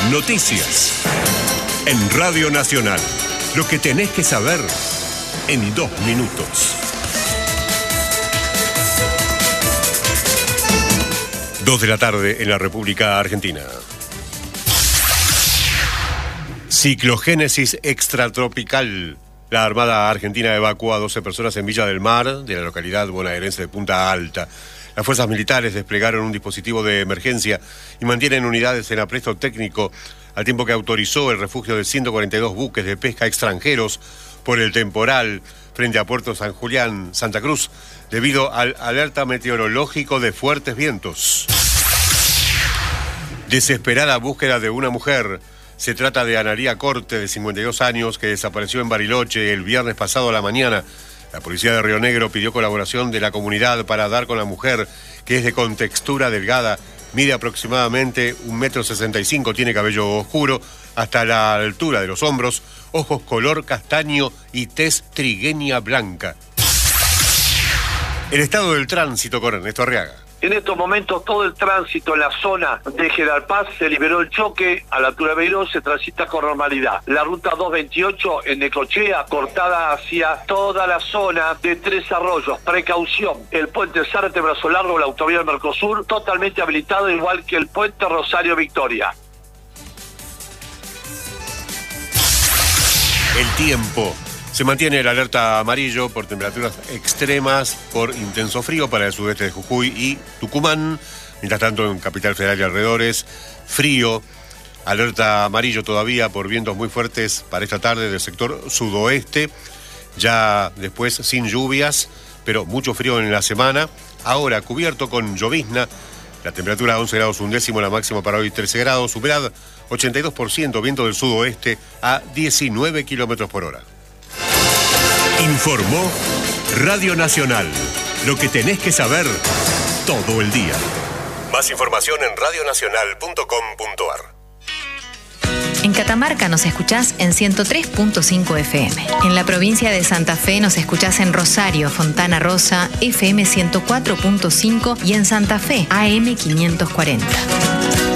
Noticias. En Radio Nacional. Lo que tenés que saber en 2 minutos. 2 de la tarde en la República Argentina. Ciclogénesis extratropical. La Armada Argentina evacuó a 12 personas en Villa del Mar, de la localidad bonaerense de Punta Alta. Las fuerzas militares desplegaron un dispositivo de emergencia y mantienen unidades en apresto técnico, al tiempo que autorizó el refugio de 142 buques de pesca extranjeros por el temporal frente a Puerto San Julián, Santa Cruz, debido al alerta meteorológico de fuertes vientos. Desesperada búsqueda de una mujer. Se trata de Analía Corte, de 52 años, que desapareció en Bariloche el viernes pasado a la mañana. La policía de Río Negro pidió colaboración de la comunidad para dar con la mujer, que es de contextura delgada, mide aproximadamente 1,65 m, tiene cabello oscuro hasta la altura de los hombros, ojos color castaño y tez trigueña blanca. El estado del tránsito con Ernesto Arriaga. En estos momentos todo el tránsito en la zona de General Paz se liberó el choque, a la altura de Beiró se transita con normalidad. La ruta 228 en Necochea, cortada hacia toda la zona de Tres Arroyos. Precaución, el puente Zárate Brazo Largo, la autovía del Mercosur, totalmente habilitado, igual que el puente Rosario Victoria. El tiempo. Se mantiene el alerta amarillo por temperaturas extremas, por intenso frío para el sudeste de Jujuy y Tucumán. Mientras tanto, en Capital Federal y alrededores, frío. Alerta amarillo todavía por vientos muy fuertes para esta tarde del sector sudoeste. Ya después sin lluvias, pero mucho frío en la semana. Ahora cubierto con llovizna. La temperatura 11 grados 1 décimo, la máxima para hoy 13 grados. Humedad 82%, viento del sudoeste a 19 kilómetros por hora. Informó Radio Nacional. Lo que tenés que saber todo el día. Más información en radionacional.com.ar. En Catamarca nos escuchás en 103.5 FM. En la provincia de Santa Fe nos escuchás en Rosario, Fontana Rosa, FM 104.5 y en Santa Fe, AM 540.